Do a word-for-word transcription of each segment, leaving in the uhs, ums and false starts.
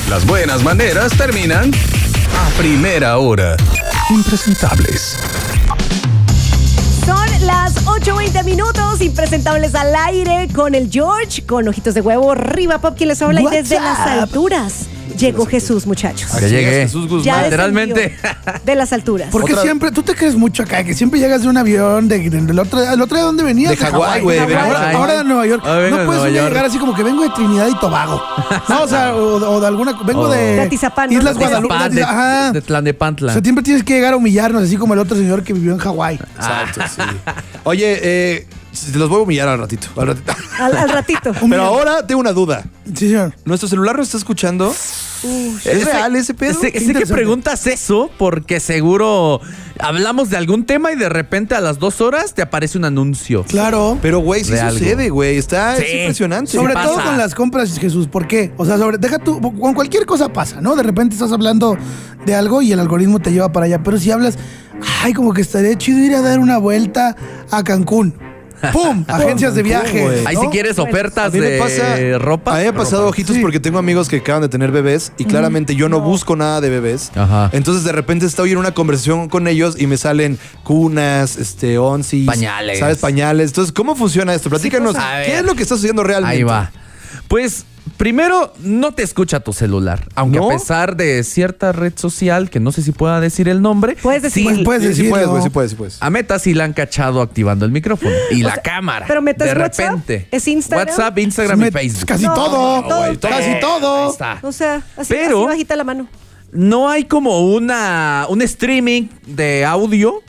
Las buenas maneras terminan a primera hora. Impresentables. Son las ocho veinte minutos, impresentables al aire con el George, con ojitos de huevo, Riva Pop, quien les habla y desde las alturas. Llegó Jesús, muchachos. Ya llegué. Jesús Guzmán. Ya literalmente. De las alturas. Porque Otra... siempre, tú te crees mucho acá, que siempre llegas de un avión, de, de, de, ¿el otro, ¿el otro de dónde venías? De Hawái, güey. Ahora, ahora de Nueva York. Ah, no puedes llegar York. Así como que vengo de Trinidad y Tobago. No, o sea, o, o de alguna, vengo oh. de... De Atizapán, ¿no? Islas De Guadalupe. Atizapán, de, ajá. de Tlanepantla. O sea, siempre tienes que llegar a humillarnos, así como el otro señor que vivió en Hawái. Exacto, sí. Oye, eh, te los voy a humillar al ratito. Al ratito. Al, al ratito. Pero ahora tengo una duda. Sí, señor. ¿Nuestro celular nos está escuchando? Uf. ¿Es real ese pedo? Sé, sé que preguntas eso porque seguro hablamos de algún tema y de repente a las dos horas te aparece un anuncio. Claro. Pero, güey, sí De algo. sucede, güey. Está Sí. es impresionante. Sobre Sí todo pasa. con las compras, Jesús. ¿Por qué? O sea, sobre, deja tú, con cualquier cosa pasa, ¿no? De repente estás hablando de algo y el algoritmo te lleva para allá. Pero si hablas, ay, como que estaría chido ir a dar una vuelta a Cancún. ¡Pum! Agencias de viaje. güey. Ahí ¿no? si quieres ofertas A mí me de pasa, ropa. A mí me ha pasado ropa. ojitos Sí. porque tengo amigos que acaban de tener bebés y claramente yo no, busco nada de bebés. Ajá. Entonces de repente estoy en una conversación con ellos y me salen cunas, este, onsis. Pañales. ¿Sabes? Pañales. Entonces, ¿cómo funciona esto? Platícanos, pues, a ¿qué ver. es lo que está sucediendo realmente? Ahí va. Pues primero, no te escucha tu celular. Aunque ¿No? a pesar de cierta red social, que no sé si pueda decir el nombre. Puedes decir. sí, Pues puedes Sí, sí decirlo. puedes, güey, sí puedes, sí puedes. a Meta sí la han cachado activando el micrófono y la sea, cámara. pero Meta es de WhatsApp, repente. es Instagram. WhatsApp, Instagram y Me- Facebook. Casi No, todo. todo, güey, todo. Casi Ahí todo. está. O sea, así, Pero- así bajita la mano. No hay como una un streaming de audio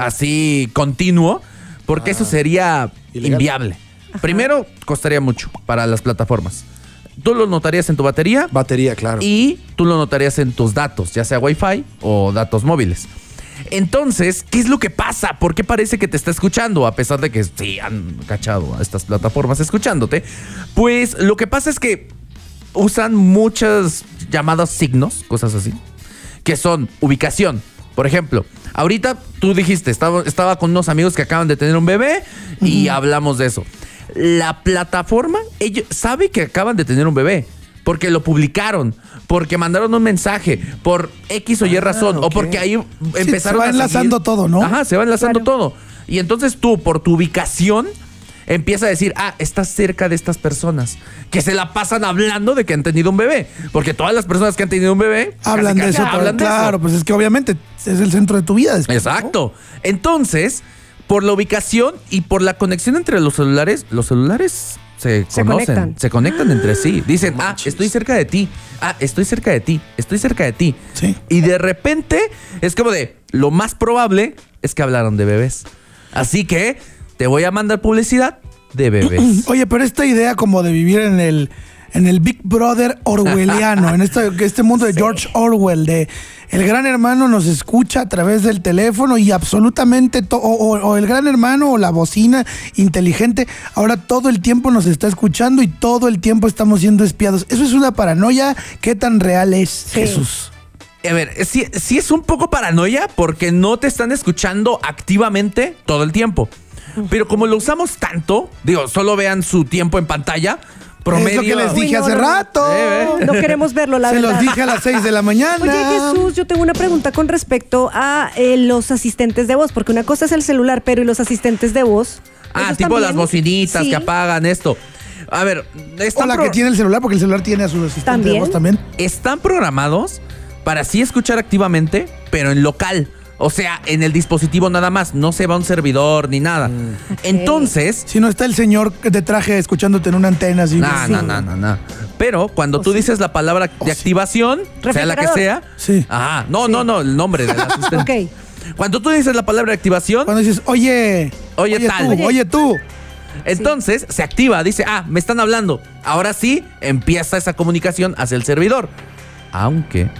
así continuo, porque eso sería Ilegal. inviable. Primero, costaría mucho para las plataformas. Tú lo notarías en tu batería Batería, claro. y tú lo notarías en tus datos, ya sea Wi-Fi o datos móviles. Entonces, ¿qué es lo que pasa? ¿Por qué parece que te está escuchando? A pesar de que sí han cachado a estas plataformas escuchándote. Pues lo que pasa es que usan muchas llamadas signos, cosas así, que son ubicación. Por ejemplo, ahorita tú dijiste, estaba, estaba con unos amigos que acaban de tener un bebé y hablamos de eso. La plataforma, ellos sabe que acaban de tener un bebé. Porque lo publicaron, porque mandaron un mensaje, por X o Y razón, o ok. porque ahí Sí, empezaron se va a enlazando seguir. todo, ¿no? Ajá, se va enlazando Claro. todo. Y entonces tú, por tu ubicación, empieza a decir, ah, estás cerca de estas personas, que se la pasan hablando de que han tenido un bebé. Porque todas las personas que han tenido un bebé Hablan casi, de casi eso. todo. hablan de eso. Claro, pues es que obviamente es el centro de tu vida. después, ¿no? Exacto. Entonces, por la ubicación y por la conexión entre los celulares, los celulares se, Se conocen, conectan. se conectan entre sí. Dicen, ah, estoy cerca de ti, ah, estoy cerca de ti, estoy cerca de ti. Sí. Y de repente es como de, lo más probable es que hablaron de bebés. Así que te voy a mandar publicidad de bebés. Oye, pero esta idea como de vivir en el, en el Big Brother orwelliano, en este, este mundo de George Orwell, de el gran hermano nos escucha a través del teléfono y absolutamente, to- o, o- o el gran hermano o la bocina inteligente, ahora todo el tiempo nos está escuchando y todo el tiempo estamos siendo espiados. Eso es una paranoia. ¿Qué tan real es, Jesús? A ver, sí, sí es un poco paranoia porque no te están escuchando activamente todo el tiempo. Pero como lo usamos tanto, digo, solo vean su tiempo en pantalla, promedio. Es lo que les Uy, dije no, hace no, no. rato. Eh, eh. No queremos verlo, la Se verdad. los dije a las seis de la mañana. Oye, Jesús, yo tengo una pregunta con respecto a eh, los asistentes de voz, porque una cosa es el celular, pero ¿y los asistentes de voz? Ah, ¿Esos tipo también? las bocinitas Sí. que apagan esto. A ver, O están, la pro- que tiene el celular, porque el celular tiene a su asistente ¿También? de voz también. están programados para sí escuchar activamente, pero en local. O sea, en el dispositivo nada más. No se va a un servidor ni nada. Entonces, Si no está el señor de traje escuchándote en una antena así. no, no, no, no, no. Pero cuando tú dices la palabra de activación, sea la que Refrigerador. sea. Sí. Ajá. No, no, no, el nombre del asistente. Ok. Cuando tú dices la palabra de activación, Cuando dices, oye, Oye, tal. tú, Oye. oye tú. entonces se activa, dice, ah, me están hablando. Ahora sí empieza esa comunicación hacia el servidor. Aunque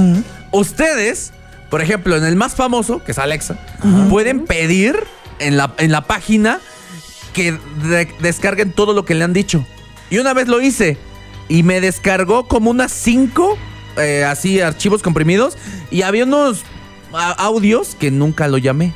ustedes, por ejemplo, en el más famoso, que es Alexa, pueden pedir en la, en la página que de- descarguen todo lo que le han dicho. Y una vez lo hice y me descargó como unas cinco eh, así archivos comprimidos y había unos a- audios que nunca lo llamé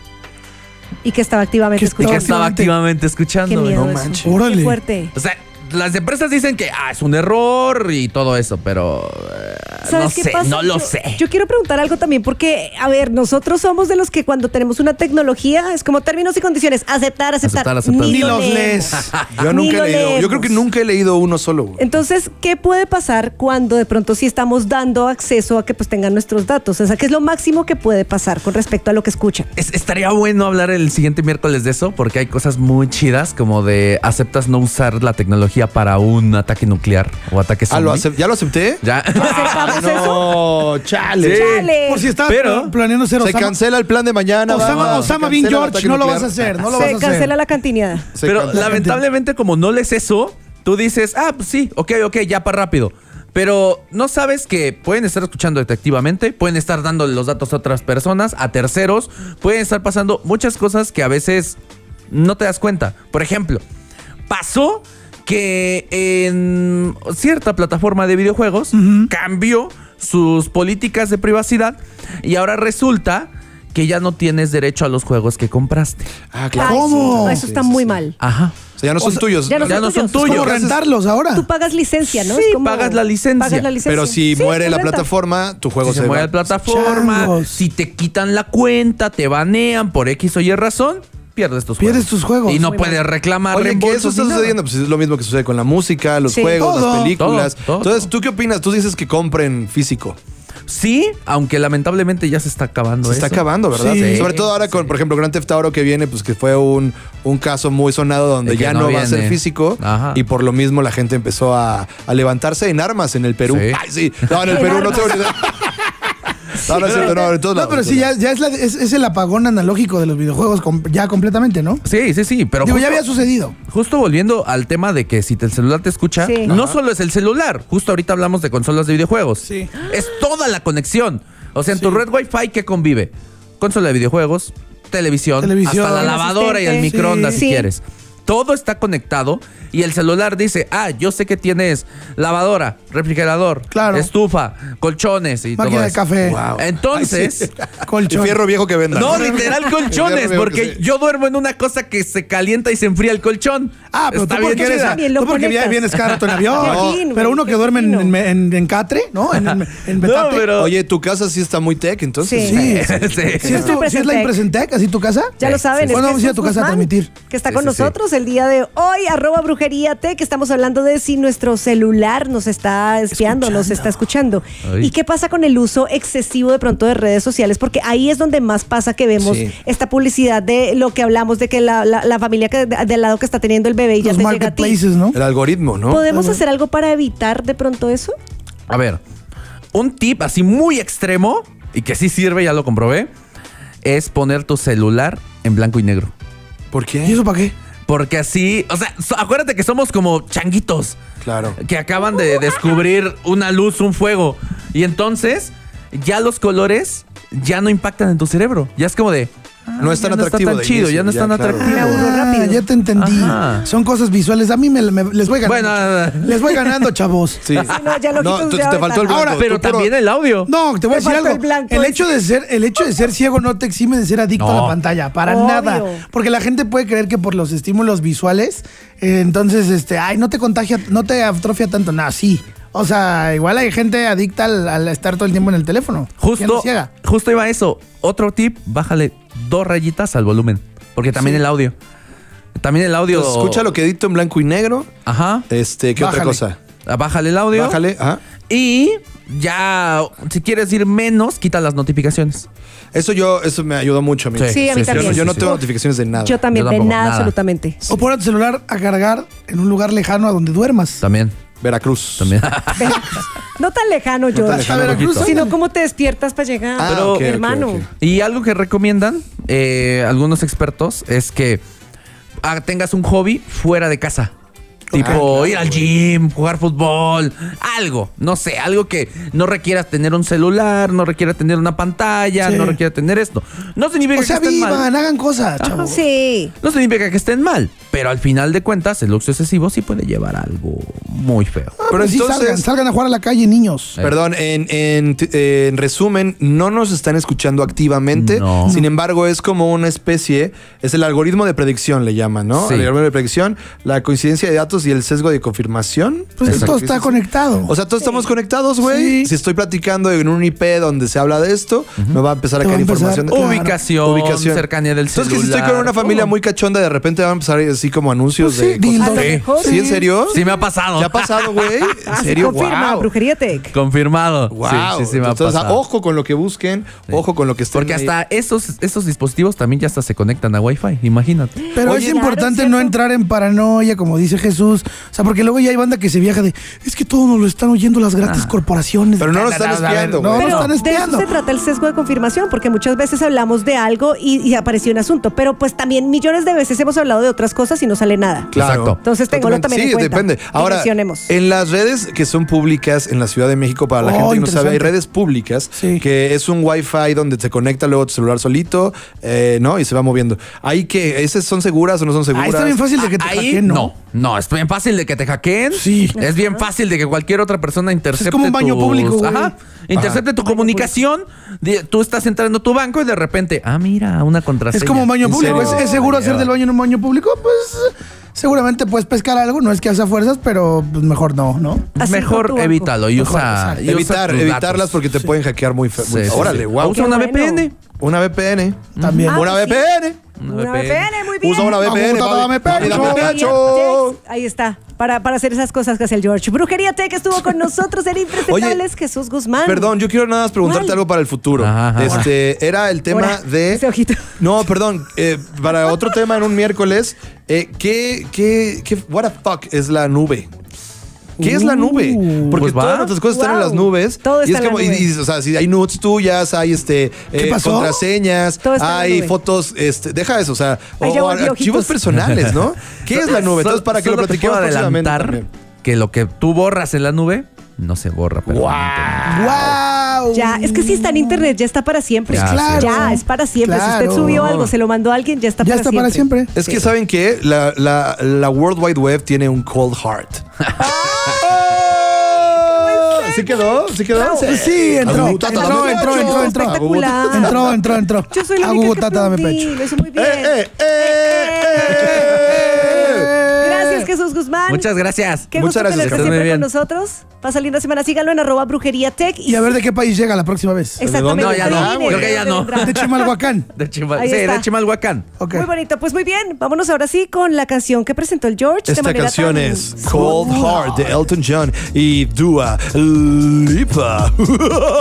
Y que estaba activamente Que y escuchando. que estaba activamente escuchando. Qué miedo No eso. manches. Qué Órale. fuerte. O sea, las empresas dicen que ah, es un error y todo eso, pero eh, ¿Sabes no qué sé, pasa? no lo Yo- sé. Yo quiero preguntar algo también porque, a ver, nosotros somos de los que cuando tenemos una tecnología es como términos y condiciones, aceptar, aceptar. Aceptar, aceptar. Ni lo los leemos. lees. Yo Ni nunca lo he leído. Yo creo que leemos. nunca he leído uno solo, güey. Entonces, ¿qué puede pasar cuando de pronto sí estamos dando acceso a que pues tengan nuestros datos? O sea, ¿qué es lo máximo que puede pasar con respecto a lo que escuchan? Es- estaría bueno hablar el siguiente miércoles de eso porque hay cosas muy chidas como de aceptas no usar la tecnología para un ataque nuclear o ataque Ah, ¿lo zombie. acep- ¿ya lo acepté? Ya. ¿Aceptamos eso? No, chale. Sí. Chale. Por si estás Pero- planeando ser Se Osama, cancela el plan de mañana. Osama, va, Osama se Bin cancela el George, ataque no lo nuclear. vas a hacer, no lo Se vas a cancela hacer. la cantineada. Se Pero cancela. lamentablemente como no lees eso, tú dices, ah, pues sí, ok, ok, ya para rápido. Pero no sabes que pueden estar escuchando detectivamente, pueden estar dando los datos a otras personas, a terceros, pueden estar pasando muchas cosas que a veces no te das cuenta. Por ejemplo, pasó que en cierta plataforma de videojuegos cambió sus políticas de privacidad y ahora resulta que ya no tienes derecho a los juegos que compraste. Ah, Ay, claro. ¿Cómo? sí, eso está Sí, sí, muy sí. mal. Ajá. O sea, ya no son O sea, tuyos. ya no Ya son no son tuyos. ¿Cómo tuyos. rentarlos ahora? Tú pagas licencia, ¿no? Sí, Es como- pagas la licencia. pagas la licencia. Pero si Sí, muere es la renta. plataforma, tu juego Si se se, mueve va. la plataforma, Changos. si te quitan la cuenta, te banean por X o Y razón, pierdes tus Pierdes juegos. tus juegos. Y no Muy puedes mal. reclamar Oye, que reembolsos eso está ni nada. sucediendo, pues es lo mismo que sucede con la música, los Sí. juegos, Todo, las películas. todo, todo. Entonces, ¿tú qué opinas? Tú dices que compren físico. Sí, aunque lamentablemente ya se está acabando Se está eso. acabando, ¿verdad? Sí. Sobre todo ahora con, Sí. por ejemplo, Grand Theft Auto que viene, pues que fue un, un caso muy sonado donde De que ya no no, va a ser viene. físico. Ajá. Y por lo mismo la gente empezó a, a levantarse en armas en el Perú. Sí. Ay, sí. No, en el En Perú no armas. tengo ni idea. No, no es cierto, no, en todos No, lados, pero en sí, todos ya, ya es, la- es, es el apagón analógico de los videojuegos com- ya completamente, ¿no? Sí, sí, sí, pero Digo, ya justo, había sucedido. justo volviendo al tema de que si te- el celular te escucha, Sí. no solo es el celular, justo ahorita hablamos de consolas de videojuegos. Sí. Es toda la conexión. O sea, en tu Sí. red Wi-Fi, ¿qué convive? Consola de videojuegos, televisión, Televisión. hasta la lavadora y el Asistente. microondas Sí. si Sí. quieres. Todo está conectado y el celular dice, ah, yo sé que tienes lavadora, refrigerador, Claro. estufa, colchones y Máquina todo de eso. café. Wow. Entonces, Ay, sí. El Colchón. fierro viejo que venda. no, literal colchones, Fierro viejo porque que se- yo duermo en una cosa que se calienta y se enfría el colchón. Ah, pero Está tú porque, bien eres, chida. También lo tú porque conectas. vienes cada rato en avión. Qué No, fin, pero güey, uno que qué duerme en, fino. en, en- en Catre, ¿no? En, en, en Betate. No, pero- Oye, tu casa sí está muy tech, entonces. Sí. Sí. Sí. ¿Sí es, tu- sí es la Impresentec, así tu casa? Ya lo saben. ¿Cuándo es vamos a ir a Jesús tu casa a Guzmán, transmitir? Que está Sí, con sí, sí. nosotros el día de hoy, arroba brujería T, que estamos hablando de si nuestro celular nos está espiando, nos está escuchando. Ay. ¿Y qué pasa con el uso excesivo de pronto de redes sociales? Porque ahí es donde más pasa que vemos Sí. esta publicidad de lo que hablamos, de que la, la- la familia que, del lado que está teniendo el bebé y ya Los te llega a ti. marketplaces, ¿no? El algoritmo, ¿no? ¿Podemos hacer algo para evitar de pronto eso? A ver, un tip así muy extremo y que sí sirve, ya lo comprobé, es poner tu celular en blanco y negro. ¿Por qué? ¿Y eso para qué? Porque así, o sea, so- acuérdate que somos como changuitos Claro. que acaban de descubrir una luz, un fuego. Y entonces, ya los colores ya no impactan en tu cerebro. Ya es como de. ah, No es tan ya no atractivo está tan de chido, inicio, ya no es ya, tan claro. atractivo. Me aburro Ah, rápido. ya te entendí. Ajá. Son cosas visuales. A mí me, me- les voy ganando. Bueno, les voy ganando, chavos. Sí. no, ya lo No, quitas tú- de te faltó el ahorita. blanco. Ahora, pero Tú puro- también el audio. No, te voy a Me decir falta algo. el blanco El ese. hecho de ser, el hecho de ser ciego no te exime de ser adicto a No. la pantalla, para Obvio. nada. Porque la gente puede creer que por los estímulos visuales, eh, entonces, este, ay, no te contagia, no te atrofia tanto. No, sí. O sea, igual hay gente adicta al, al estar todo el tiempo en el teléfono. ¿Quién no Justo, ciega? justo iba eso. Otro tip, bájale dos rayitas al volumen. Porque también Sí. el audio. También el audio. Entonces, escucha lo que edito en blanco y negro. Ajá. Este, ¿qué otra Bájale. cosa? Ah, Bájale el audio. Bájale, ajá. Y ya, si quieres ir menos, quita las notificaciones. Eso yo, eso me ayudó mucho a mí. Sí. Sí, a mí Sí, sí, también. Yo, no- yo no sí, tengo sí. notificaciones de nada. Yo también, Yo de tampoco, nada, nada. absolutamente. O pon tu celular a cargar en un lugar lejano a donde duermas. También. Veracruz. También. No tan lejano, tan George. lejano, Veracruz, poquito. Sino cómo te despiertas para llegar. Ah, Pero- ok, ok, hermano. ok. Y algo que recomiendan eh, algunos expertos es que ah, tengas un hobby fuera de casa. Tipo claro, ir al gym, jugar fútbol, algo, no sé, algo que no requiera tener un celular, no requiera tener una pantalla, Sí. no requiera tener esto. No significa O sea, que estén vivan, mal. hagan cosas, chavos. Sí. No significa que estén mal. Pero al final de cuentas, el uso excesivo sí puede llevar a algo muy feo. Ah, Pero pues sí, entonces- salgan, salgan a jugar a la calle, niños. Perdón, en, en, eh, en resumen, no nos están escuchando activamente. No. Sin embargo, es como una especie, es el algoritmo de predicción, le llaman, ¿no? Sí. El algoritmo de predicción, la coincidencia de datos y el sesgo de confirmación. Pues Exacto. todo está conectado. O sea, todos estamos conectados, güey. Sí. Si estoy platicando en un I P donde se habla de esto, me va a empezar a Te va caer a empezar- información. Claro. Ubicación, Ubicación. cercanía del celular. Entonces, que si estoy con una familia todo. muy cachonda, de repente van a empezar así como anuncios Pues sí, de dildos. cosas. A lo mejor. ¿Sí, en serio? Sí me ha pasado. ¿Ya ha pasado, güey? ¿En Ah, sí, serio? confirma, Wow. Brujería Tech. Confirmado. Wow. Sí, sí, sí me ha Entonces, pasado. ojo con lo que busquen, ojo con lo que estén Porque ahí. hasta esos, esos dispositivos también ya hasta se conectan a Wi-Fi, imagínate. Pero Oye, es claro, importante ¿cierto? no entrar en paranoia, como dice Jesús. O sea, porque luego ya hay banda que se viaja de, es que todo nos lo están oyendo las gratis Ah. corporaciones. Pero no nos están A ver, espiando, no, güey. no Pero están de eso espiando. se trata el sesgo de confirmación, porque muchas veces hablamos de algo y, y apareció un asunto, pero pues también millones de veces hemos hablado de otras cosas y no sale nada. Claro. Exacto. Entonces, téngalo también sí, en cuenta. depende. Ahora, Dimensionemos. en las redes que son públicas en la Ciudad de México, para la Oh, gente que no sabe, hay interesante. redes públicas Sí. que es un Wi-Fi donde se conecta luego tu celular solito, eh, ¿no? Y se va moviendo. ¿Ahí que ¿Esas son seguras o no son seguras? Ahí está bien fácil de que te Ahí hackeen, ¿no? no. No, es bien fácil de que te hackeen. Sí. Es bien fácil de que cualquier otra persona intercepte. Es como un baño tus- público, güey. Ajá. Intercepte tu comunicación. Di- Tú estás entrando a tu banco y de repente, ah, mira, una contraseña. Es como un baño ¿En público. serio? ¿Es, es seguro hacer del baño en un baño público? Pues seguramente puedes pescar algo. No es que hace fuerzas, pero pues, mejor no, ¿no? Así con tu Mejor banco. evítalo y Mejor, usa, exacto. y usa Evitar, tus evitarlas datos. porque te pueden hackear muy feo. Sí, sí, Órale, sí. wow. Usa una Qué V P N. bueno. Una V P N. También. Ah, una pues V P N. Una Una V P N. V P N, muy bien. Usa una V P N. Aguanta, mami. dame pecho. Mami, dame Brujería pecho. Tech, ahí está, para, para hacer esas cosas que hace el George. Brujería Tech estuvo con nosotros en Impresentables, Jesús Guzmán. Perdón, yo quiero nada más preguntarte ¿Cuál? algo para el futuro. Ajá, ajá. Este, era el tema Ahora, de... ese ojito. No, perdón, eh, para otro tema en un miércoles, eh, ¿qué, qué, qué, what the fuck es la nube? ¿Qué es la nube? Porque Pues va. todas nuestras cosas están en Wow. las nubes. Todo y está es en la como, y- nube. y, o sea, si hay nudes tuyas, hay este ¿Qué eh, pasó? contraseñas, Todo está en la hay nube. fotos, este, deja eso, o sea, Ahí ya o volví archivos ojitos. personales, ¿no? ¿Qué es la nube? Entonces, para que lo Solo te platiquemos puedo próximamente adelantar también. que lo que tú borras en la nube no se borra permanentemente. ¡Wow! Ya, es que si está en internet, ya está para siempre. Ya, Claro. Ya, es para siempre. Si Claro. usted subió algo, se lo mandó a alguien, ya está Ya para está siempre. para siempre. Es que, ¿saben qué? La, la, la World Wide Web tiene un cold heart. ¿Sí quedó? ¿Sí quedó? Sí, sí, entró, Agu, tata, entró, dame entró, pecho. entró, entró. Espectacular. Entró, entró, entró. Yo soy la Agu, única que tata, dame aplaudí, pecho. lo hizo muy bien. ¡Eh, eh, eh, eh! Gracias, Jesús Guzmán. Muchas gracias. Qué Muchas gusto gracias, tenerte que estés muy siempre bien. con nosotros. Pasa linda semana. Síganlo en arroba brujería tech. Y a ver de qué país llega la próxima vez. Exactamente. No, ya no. Adivinen Creo que de ya dónde no. vendrá. De Chimalhuacán. De Chimal- Ahí sí, está. de Chimalhuacán. Ok. Muy bonito. Pues muy bien. Vámonos ahora sí con la canción que presentó el George. de Esta manera canción tan es Cold Heart de Elton John y Dua Lipa.